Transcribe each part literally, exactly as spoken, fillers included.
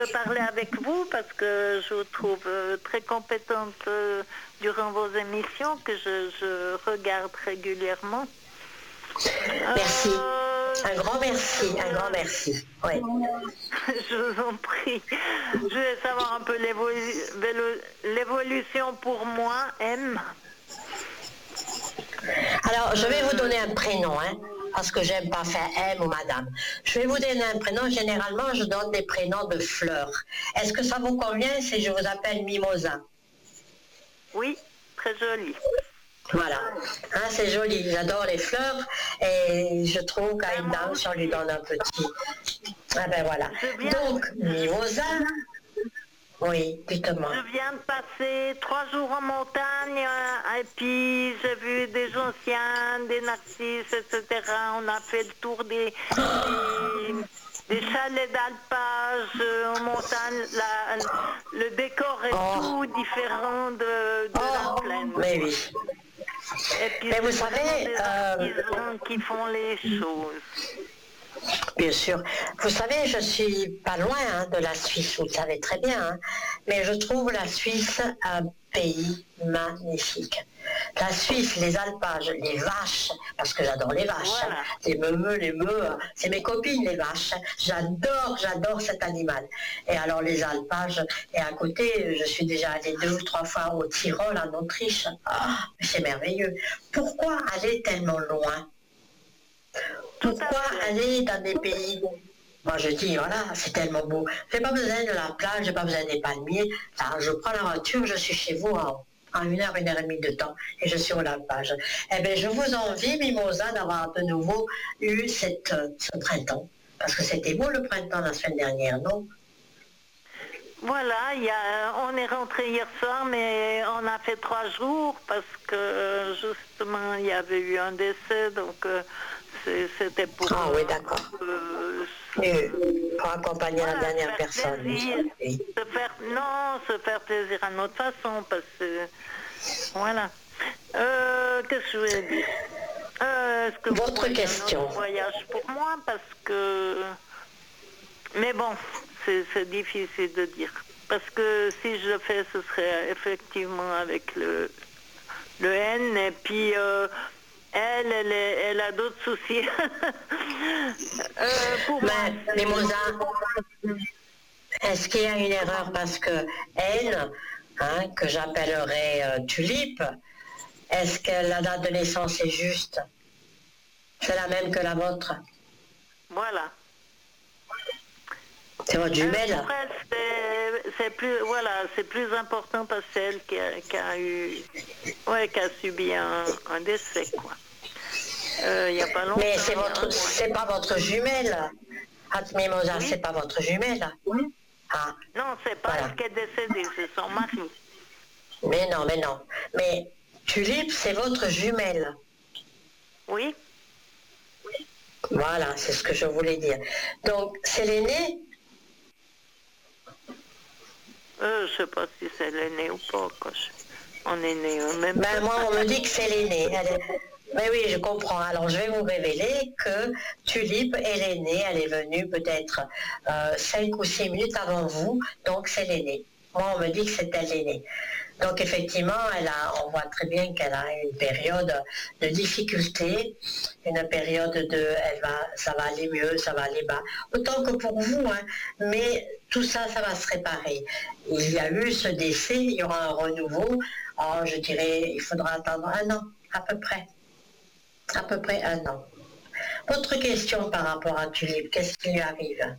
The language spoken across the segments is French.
parler avec vous parce que je vous trouve euh, très compétente euh, durant vos émissions que je, je regarde régulièrement. Merci. Euh, Un grand merci, un grand merci. Oui. Je vous en prie. Je vais savoir un peu l'évolu- vélo- l'évolution pour moi, M. Alors, je vais vous donner un prénom, hein, parce que j'aime pas faire M ou Madame. Je vais vous donner un prénom. Généralement, je donne des prénoms de fleurs. Est-ce que ça vous convient si je vous appelle Mimosa? Oui, très joli. Voilà, hein, c'est joli, j'adore les fleurs et je trouve qu'à une dame, si on lui donne un petit... Ah ben voilà. Donc, Mimosa, oui, dites-moi. Je viens de passer trois jours en montagne euh, et puis j'ai vu des gentianes, des narcisses, et cetera. On a fait le tour des, des, des chalets d'alpage euh, en montagne. La- le décor est Oh. tout différent de, de Oh, la plaine. mais oui. Et puis Mais vous c'est vraiment savez, des euh, artisans qui font les choses. bien sûr. Vous savez, je suis pas loin hein, de la Suisse, vous le savez très bien, hein, mais je trouve la Suisse un pays magnifique. La Suisse, les alpages, les vaches, parce que j'adore les vaches, Voilà. hein, les meumeux, les meux, c'est mes copines les vaches. J'adore, j'adore cet animal. Et alors les alpages, et à côté, je suis déjà allée deux ou trois fois au Tyrol, en Autriche. Ah, c'est merveilleux. Pourquoi aller tellement loin? Pourquoi aller dans des pays? Moi je dis, voilà, c'est tellement beau. J'ai pas besoin de la plage, j'ai pas besoin des palmiers. Là, je prends la voiture, je suis chez vous en, en une heure, une heure et demie de temps, et je suis au plage. Eh bien, je vous envie, Mimosa, d'avoir de nouveau eu cette, euh, ce printemps. Parce que c'était beau le printemps la semaine dernière, non? Voilà, il y a, on est rentré hier soir, mais on a fait trois jours parce que euh, justement il y avait eu un décès, donc euh, c'est- c'était pour. Ah euh, oui, d'accord. euh, Et pour accompagner voilà, la dernière se faire personne. plaisir, Oui. se faire, non, se faire plaisir à notre façon, parce que voilà. Euh, Qu'est-ce que je voulais dire? Euh, Est-ce que vous Votre voyez un question. autre voyage pour moi? Parce que mais bon, c'est c'est difficile de dire. Parce que si je le fais, ce serait effectivement avec le, le N. Et puis, euh, elle, elle, est- elle a d'autres soucis. Euh, pour moi, Mais, Mimosa, est-ce qu'il y a une erreur parce que elle, hein, que j'appellerais euh, Tulipe, est-ce que la date de naissance est juste? C'est la même que la vôtre? voilà. C'est votre Euh, jumelle? pour elle, c'est c'est plus, voilà, c'est plus important parce que c'est elle qui a, qui a eu, ouais, qui a subi un, un décès, quoi. Euh, Il n'y a pas longtemps. Mais c'est il y a un votre, mois. c'est pas votre jumelle. Ah, Mimosa, Oui. c'est pas votre jumelle. Ah, Non, c'est pas voilà. elle qui est décédée, c'est son mari. Mais non, mais non. Mais Tulipe, c'est votre jumelle. Oui. Voilà, c'est ce que je voulais dire. Donc, c'est l'aîné? Euh, je sais pas si c'est l'aîné ou pas. Quoi. Je- On est né au même Ben, temps. moi, on me dit que c'est l'aîné. Elle est- Mais oui, je comprends. Alors, je vais vous révéler que Tulipe, elle est née, elle est venue peut-être euh, cinq ou six minutes avant vous, donc c'est l'aîné. Moi, on me dit que c'est elle l'aîné. Donc, effectivement, elle a, on voit très bien qu'elle a une période de difficulté, une période de, elle va, ça va aller mieux, ça va aller bas, autant que pour vous, hein. Mais tout ça, ça va se réparer. Il y a eu ce décès, il y aura un renouveau. Oh, je dirais, il faudra attendre un an, à peu près. À peu près un an. Autre question par rapport à Tulipe, qu'est-ce qui lui arrive?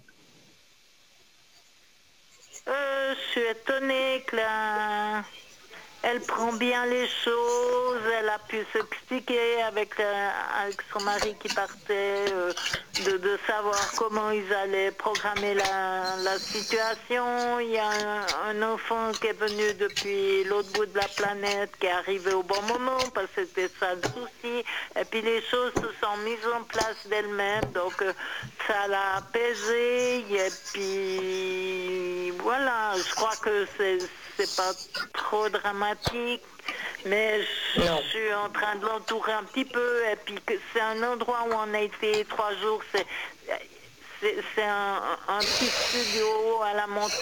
Euh, je suis étonnée que la- elle prend bien les choses, elle a pu s'expliquer avec, euh, avec son mari qui partait, euh, de, de savoir comment ils allaient programmer la, la situation. Il y a un, un enfant qui est venu depuis l'autre bout de la planète, qui est arrivé au bon moment, parce que c'était ça le souci. Et puis les choses se sont mises en place d'elles-mêmes, donc euh, ça l'a apaisé. Et puis voilà, je crois que c'est c'est pas trop dramatique, mais je, Non. je suis en train de l'entourer un petit peu, et puis que c'est un endroit où on a été trois jours, c'est c'est c'est un, un petit studio à la montagne.